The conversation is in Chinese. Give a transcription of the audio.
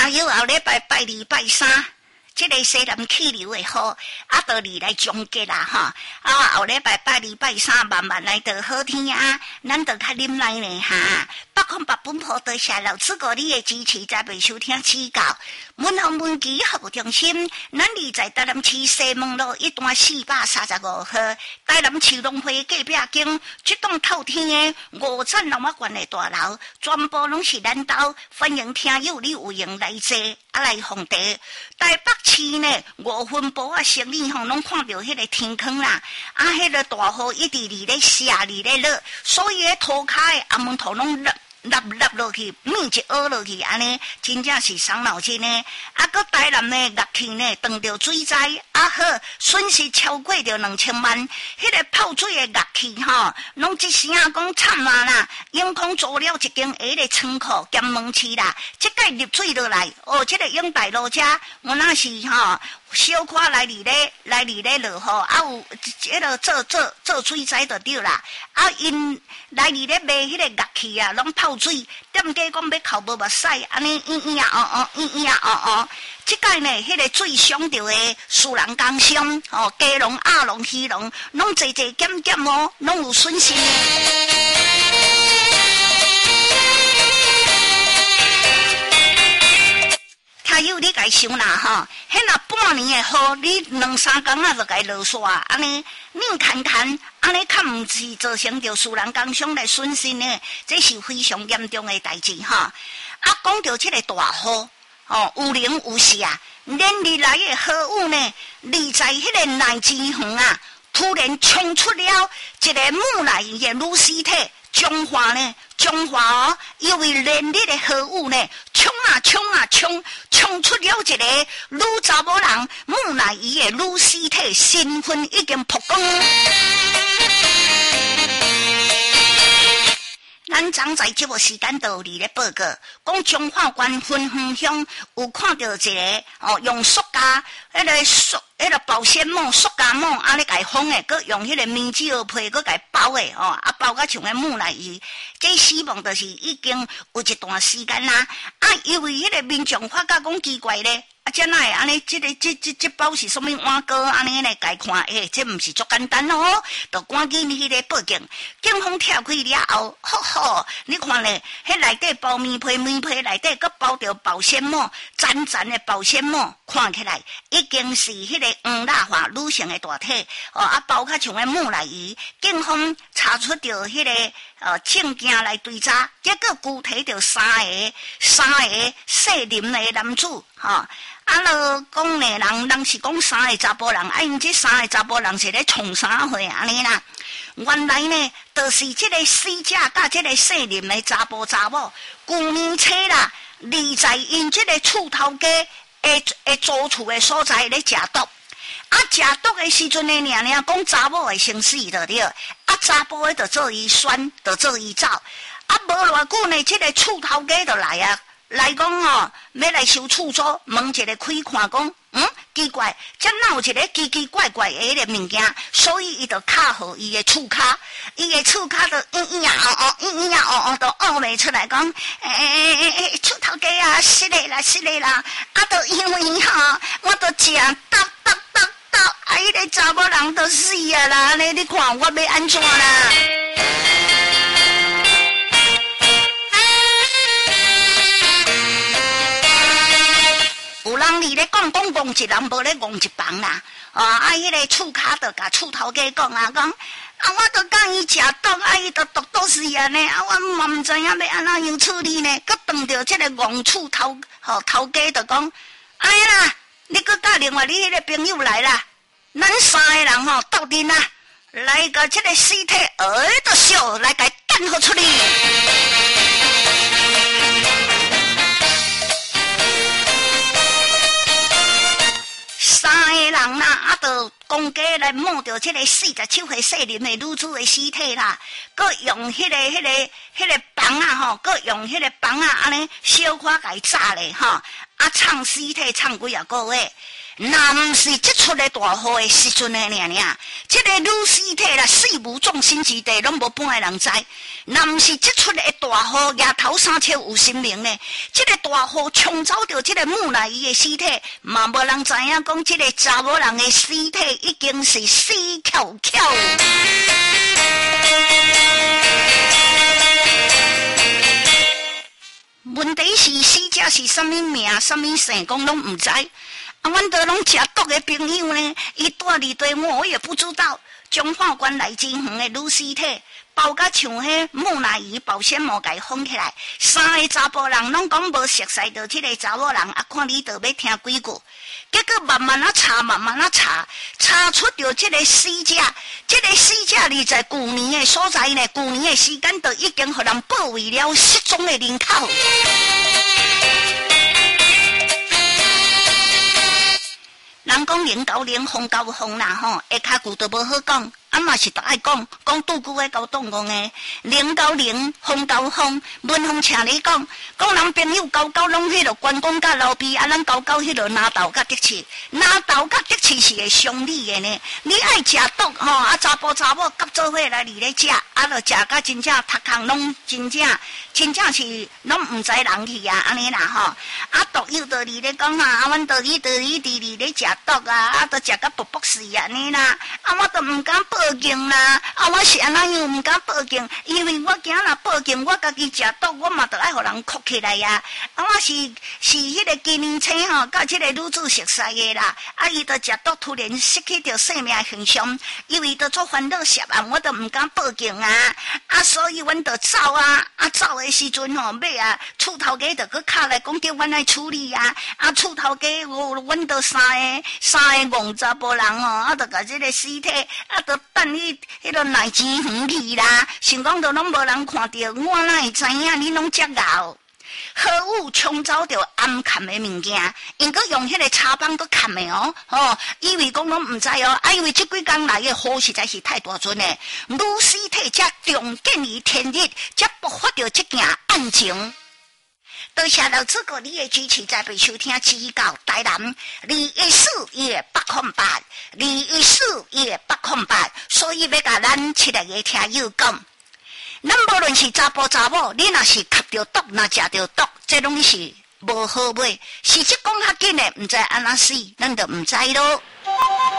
有后礼拜拜2拜3。这个西南气流的雨，就嚟来终结啦哈！后礼拜拜2拜3，慢慢来就好天啊，咱就较忍耐呢哈。北空北本坡多谢老师哥你的支持，再未收听指教。文航文基服务中心，咱伫在台南市西门路1段435号，台南市农会隔壁间，这栋透天的5层楼啊悬的大楼，全部拢是咱兜，欢迎听友你有闲来坐，来奉茶。台北市呢5分埔啊，生意吼拢看到迄个天空啦，迄个大雨一直伫咧下，伫咧落，所以涂骹的阿门头拢落落去，面一凹落去，安尼真正是伤脑筋呢。搁台南呢热气呢，撞到水灾，好损失超过着2000万。迄个泡水的热气吼，拢一声讲惨啦，永康做了一间下个仓库兼门市啦，即个入水落来，这个永大路遮，我那是小可来里咧落雨，有迄个做水灾就对啦。因来里咧卖迄个热气啊，拢泡水，点解讲要哭无目屎，安尼即摆呢，迄个最伤着的私人工商，鸡笼、鸭笼、鱼笼，拢渐渐拢有损失。还有你家想啦迄若半年的雨，你2、3工就该落煞，安尼硬看，安尼较毋是造成着私人工商来损失呢，这是非常严重的代志讲到这个大雨有零有时啊，连日来的雨呢，你在迄个内之园啊，突然冲出了一个木乃伊的女尸体。中华因为连日的雨呢，冲出了一个女查某人木乃伊的女尸体，身份已经曝光。咱昨在这个时间道里咧报告，讲中华县分园乡有看到一个用塑胶迄个保鲜膜、塑胶膜安尼改封的，佮用迄个棉纸皮佮改包的包甲像个木乃伊。这死亡就是已经有一段时间啦。因为迄个民众发觉讲奇怪咧。这哪会安尼？这包是什么碗糕？安尼来解看，这毋是足简单哦，就赶紧去咧报警。警方跳开了后，你看咧，迄内底包棉被内底佮包着保鲜膜，粘的保鲜膜，看起来已经是迄个黄蜡化女性的大体，包较像个木乃伊。警方查出着迄个证件来追查，结果具体着三个适龄的男子，讲呢，人是讲3个查甫人，因这3个查甫人是咧创啥货安尼啦？原来呢，就是这个死者甲这个适龄的查甫查某，去年初啦，在因这个厝头家的租厝的所在咧食毒，食毒的时阵呢，讲查某会先死就对，查甫的就做伊选，就做伊走，无偌久呢，这个厝头家就来讲要来收厝租，门一个开看讲，奇怪，这哪有一个奇奇怪怪的迄个物件，所以伊就卡好伊的厝骹，伊的厝骹就就凹袂出来讲，厝头家啊，失礼啦，就因为我就食到，迄个查某人就死啊啦，安尼你看我要安怎啦？有人伫咧讲戆一人，无咧戆一房啦。迄个厝骹就甲厝头家讲我都讲伊食毒，伊就毒到死安尼，我嘛毋知影要安怎样处理呢？佮碰到这个戆厝头家就讲，哎啦，你佮带另外你迄个朋友来啦，咱3个人斗阵啦，来个这个尸体就烧来甲干好处理。3个人啦，就公家来摸着这个47岁适龄的女子的尸体啦，佮用迄个房佮用迄个房安尼小可甲伊炸咧，创尸体创几啊个月。 那毋是即出的大雨的时阵的尔，这个女尸体啦，死无葬身之地，拢无半个人知。那毋是即出的大雨，夜头三尺有神明呢。这个大雨冲走着这个木乃伊的尸体，嘛无人知影讲这个查某人的尸体已经是死翘翘。问题是死者是什么名、什么姓，讲拢唔知。阮都拢食毒的朋友呢，伊住伫地我也不知道。中法官来真远的女尸体，包甲像迄木乃伊保鲜膜甲伊封起来。三个查甫人拢讲无熟悉到这个查某人，看你都要听几句。结果慢慢查，查出着这个死者。这个死者你在旧年的所在呢，旧年的时间都已经互人保卫了失踪的人口。人讲零交零，风交风啦吼，下骹句都无好讲，嘛是都爱讲拄句话交动讲诶，零交零，风交风。文风请你讲人朋友交拢迄落关公甲老毕，咱交迄落拿豆甲得刺，拿豆甲得刺是会伤你诶呢。你爱食毒吼，查甫查某夹做伙来你咧食，就食甲真正头壳拢真正是拢毋知人去啊，安尼啦吼。毒友道你咧讲阮道你伫咧食毒都食甲卜卜死安尼啦。我都毋敢报警啦。我是安怎样毋敢报警？因为我惊若报警，我家己食毒，我嘛都爱互人哭起来呀。我是迄个金年青吼，甲即个女子熟悉的啦。伊都食毒，突然失去着生命形象，因为都做烦恼涉案，我都毋敢报警啊。所以阮就走啊。走的时阵吼，尾厝头家就去敲来讲叫阮来处理啊。厝头家阮都三个戆查甫人吼，就甲即个尸体就等迄个内钱远去啦。想讲都拢无人看到，我哪会知影你拢遮熬？好有冲走着暗砍的物件，因搁用迄个叉棒搁砍的以为讲拢毋知因为这几天来的雨实在是太大阵嘞，女尸体才重见于天日，才爆发着这件案情。多谢老师哥你的支持，再被收听指教台南214也808 214也808，所以要甲咱七个听友讲。咱无论是查甫查某，你若是吸着毒，若食着毒，这拢是无好买。事实讲较紧的，毋知安怎死，咱就毋知咯。